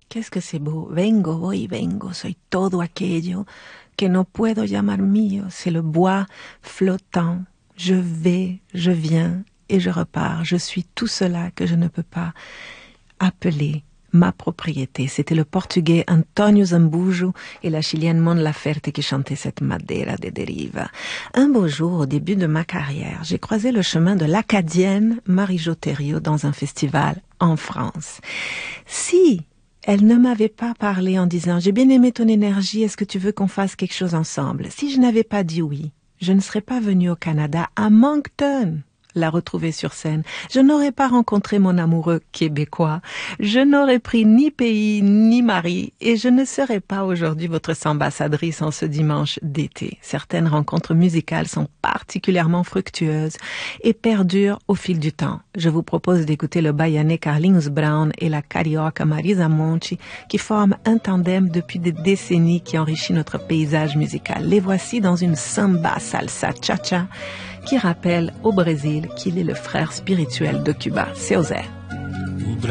Qu'est-ce que c'est beau. Vengo, voy, vengo, soy todo aquello que no puedo llamar mío. C'est le bois flottant. Je vais, je viens et je repars. Je suis tout cela que je ne peux pas appeler ma propriété. C'était le portugais Antonio Zambujo et la chilienne Mon Laferte qui chantaient cette Madeira de Deriva. Un beau jour, au début de ma carrière, j'ai croisé le chemin de l'acadienne Marie-Jo Thériault dans un festival en France. Si elle ne m'avait pas parlé en disant « J'ai bien aimé ton énergie, est-ce que tu veux qu'on fasse quelque chose ensemble ?» Si je n'avais pas dit oui, je ne serais pas venue au Canada, à Moncton, la retrouver sur scène. Je n'aurais pas rencontré mon amoureux québécois. Je n'aurais pris ni pays ni mari et je ne serais pas aujourd'hui votre ambassadrice en ce dimanche d'été. Certaines rencontres musicales sont particulièrement fructueuses et perdurent au fil du temps. Je vous propose d'écouter le Bahianais Carlinhos Brown et la Carioca Marisa Monti qui forment un tandem depuis des décennies qui enrichit notre paysage musical. Les voici dans une samba salsa cha-cha qui rappelle au Brésil qu'il est le frère spirituel de Cuba. C'est Osé.